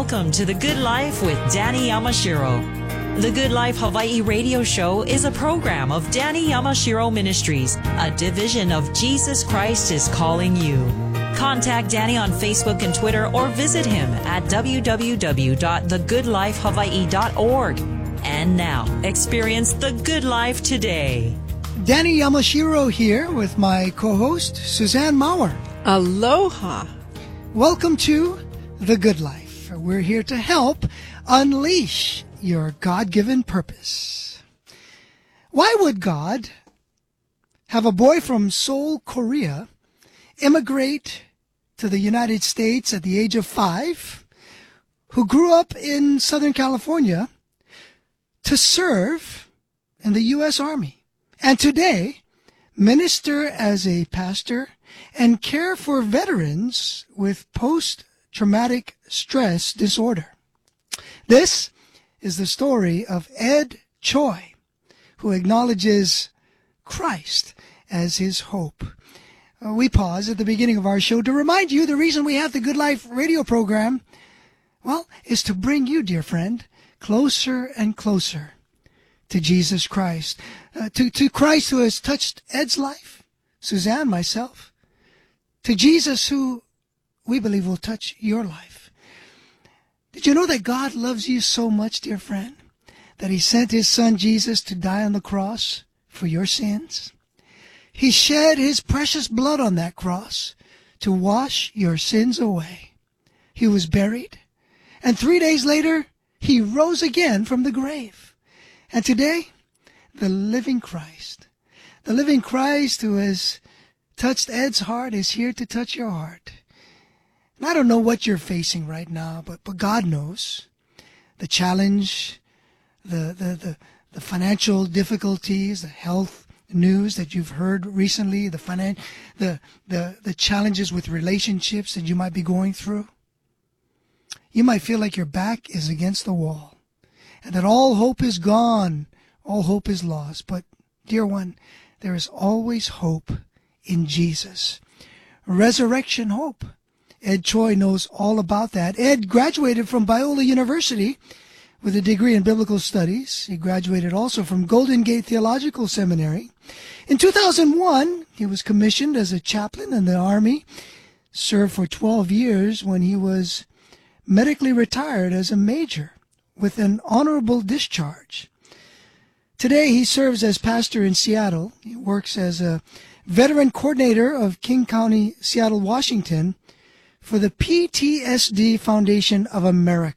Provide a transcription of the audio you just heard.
Welcome to The Good Life with Danny Yamashiro. The Good Life Hawaii radio show is a program of Danny Yamashiro Ministries, a division of Jesus Christ is Calling You. Contact Danny on Facebook and Twitter or visit him at www.thegoodlifehawaii.org. And now, experience the good life today. Danny Yamashiro here with my co-host, Suzanne Maurer. Aloha. Welcome to The Good Life. We're here to help unleash your God-given purpose. Why would God have a boy from Seoul, Korea, immigrate to the United States at the age of 5, who grew up in Southern California, to serve in the U.S. Army, and today minister as a pastor and care for veterans with post-traumatic stress disorder? This is the story of Ed Choi, who acknowledges Christ as his hope. We pause at the beginning of our show to remind you the reason we have the Good Life radio program, well, is to bring you, dear friend, closer and closer to Jesus Christ, to Christ who has touched Ed's life, Suzanne, myself, to Jesus who we believe will touch your life. Did you know that God loves you so much, dear friend, that he sent his son Jesus to die on the cross for your sins? He shed his precious blood on that cross to wash your sins away. He was buried, and 3 days later, he rose again from the grave. And today, the living Christ who has touched Ed's heart is here to touch your heart. And I don't know what you're facing right now, but God knows. The challenge, the financial difficulties, the health news that you've heard recently, the challenges with relationships that you might be going through. You might feel like your back is against the wall and that all hope is gone, all hope is lost. But, dear one, there is always hope in Jesus. Resurrection hope. Ed Choi knows all about that. Ed graduated from Biola University with a degree in biblical studies. He graduated also from Golden Gate Theological Seminary. In 2001, he was commissioned as a chaplain in the Army, served for 12 years when he was medically retired as a major with an honorable discharge. Today, he serves as pastor in Seattle. He works as a veteran coordinator of King County, Seattle, Washington, for the PTSD Foundation of America.